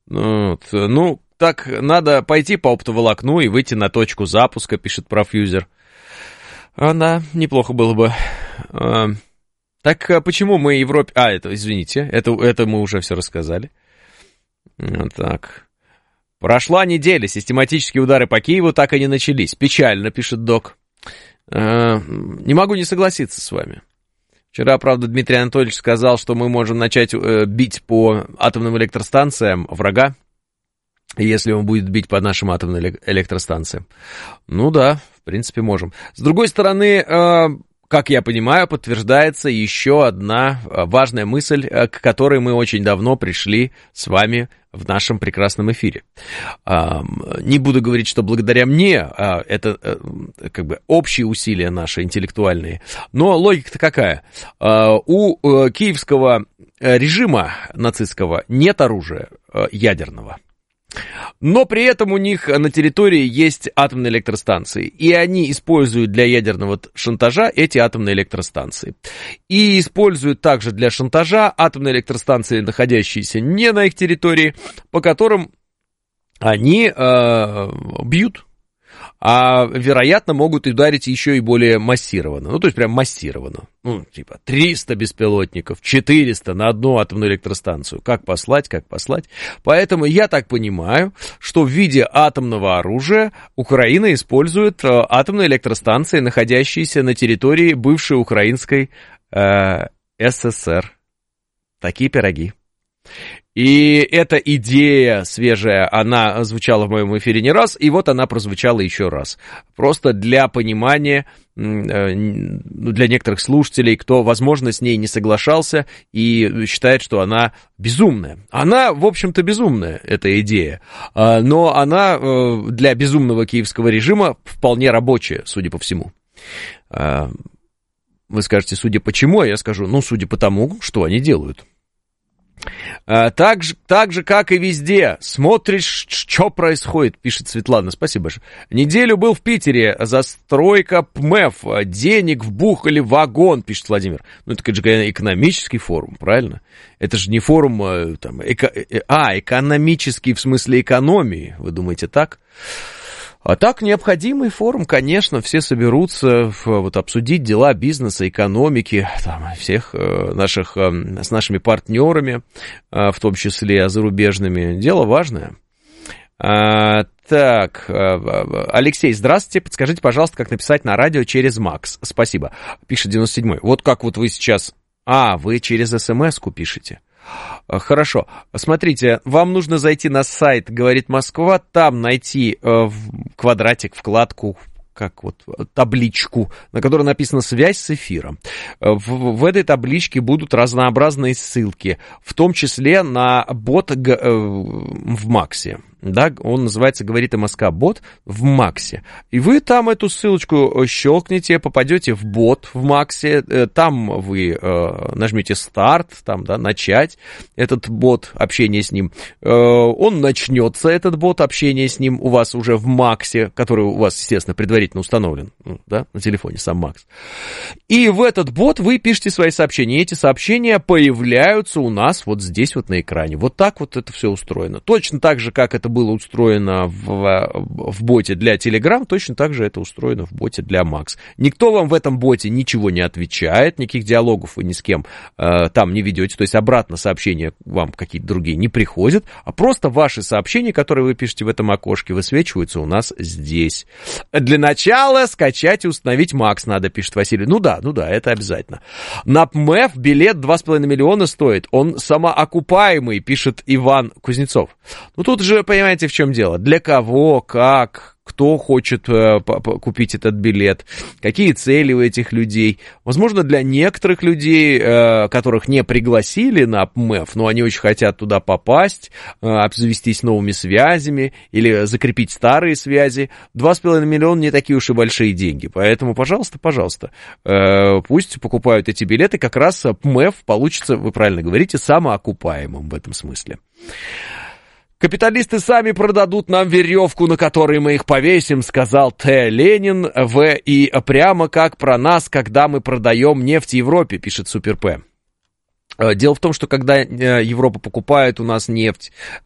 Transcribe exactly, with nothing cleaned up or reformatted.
Вот. Ну, так надо пойти по оптоволокну и выйти на точку запуска, пишет профьюзер. А, да, неплохо было бы. А, так а почему мы Европе... А, это, извините, это, это мы уже все рассказали. Вот так. Прошла неделя, систематические удары по Киеву так и не начались. Печально, пишет Док. А, не могу не согласиться с вами. Вчера, правда, Дмитрий Анатольевич сказал, что мы можем начать э, бить по атомным электростанциям врага, если он будет бить по нашим атомным электростанциям. Ну да, в принципе, можем. С другой стороны, э, как я понимаю, подтверждается еще одна важная мысль, к которой мы очень давно пришли с вами в нашем прекрасном эфире. Э, не буду говорить, что благодаря мне, э, это э, как бы общие усилия наши интеллектуальные, но логика-то какая? Э, у э, киевского режима нацистского нет оружия э, ядерного. Но при этом у них на территории есть атомные электростанции, и они используют для ядерного шантажа эти атомные электростанции. И используют также для шантажа атомные электростанции, находящиеся не на их территории, по которым они э, бьют. А, вероятно, могут ударить еще и более массированно. Ну, то есть, прям массированно. Ну, типа, триста беспилотников, четыреста на одну атомную электростанцию. Как послать, как послать. Поэтому я так понимаю, что в виде атомного оружия Украина использует э, атомные электростанции, находящиеся на территории бывшей украинской э, ССР. Такие пироги. И эта идея свежая, она звучала в моем эфире не раз, и вот она прозвучала еще раз. Просто для понимания, для некоторых слушателей, кто, возможно, с ней не соглашался и считает, что она безумная. Она, в общем-то, безумная, эта идея, но она для безумного киевского режима вполне рабочая, судя по всему. Вы скажете, судя почему, а я скажу, ну, судя по тому, что они делают. Так же, так же, как и везде. Смотришь, что происходит, пишет Светлана. Спасибо большое. Неделю был в Питере. Застройка ПМЭФ. Денег вбухали в вагон, пишет Владимир. Ну, это же экономический форум, правильно? Это же не форум... Там, эко... А, экономический в смысле экономии. Вы думаете так? А так, необходимый форум, конечно, все соберутся вот, обсудить дела бизнеса, экономики, там, всех наших, с нашими партнерами, в том числе зарубежными. Дело важное. А, так, Алексей, здравствуйте, подскажите, пожалуйста, как написать на радио через Макс. Спасибо, пишет девяносто седьмой. Вот как вот вы сейчас... А, вы через смс-ку пишете. Хорошо, смотрите, вам нужно зайти на сайт «Говорит Москва», там найти э, квадратик, вкладку, как вот табличку, на которой написано «Связь с эфиром». В, в этой табличке будут разнообразные ссылки, в том числе на бот г, э, в Максе. Да, он называется «Говорит МСК» бот в Максе. И вы там эту ссылочку щелкнете, попадете в бот в Максе, там вы э, нажмете «Старт», там, да, «Начать» этот бот, общение с ним. Э, он начнется, этот бот, общение с ним у вас уже в Максе, который у вас, естественно, предварительно установлен, да, на телефоне, сам Макс. И в этот бот вы пишете свои сообщения. И эти сообщения появляются у нас вот здесь вот на экране. Вот так вот это все устроено. Точно так же, как это было устроено в, в боте для Telegram, точно так же это устроено в боте для Max. Никто вам в этом боте ничего не отвечает, никаких диалогов вы ни с кем э, там не ведете, то есть обратно сообщения вам какие-то другие не приходят, а просто ваши сообщения, которые вы пишете в этом окошке, высвечиваются у нас здесь. Для начала скачать и установить Max надо, пишет Василий. Ну да, ну да, это обязательно. На ПМЭФ билет два с половиной миллиона стоит, он самоокупаемый, пишет Иван Кузнецов. Ну тут же, понимаете, в чем дело? Для кого, как, кто хочет э, купить этот билет, какие цели у этих людей. Возможно, для некоторых людей, э, которых не пригласили на ПМЭФ, но они очень хотят туда попасть, э, обзавестись новыми связями или закрепить старые связи. два с половиной миллиона не такие уж и большие деньги. Поэтому, пожалуйста, пожалуйста, э, пусть покупают эти билеты. Как раз ПМЭФ получится, вы правильно говорите, самоокупаемым в этом смысле. Капиталисты сами продадут нам веревку, на которой мы их повесим, сказал Т. Ленин. В. И прямо как про нас, когда мы продаем нефть Европе, пишет Супер П. Дело в том, что когда Европа покупает у нас нефть,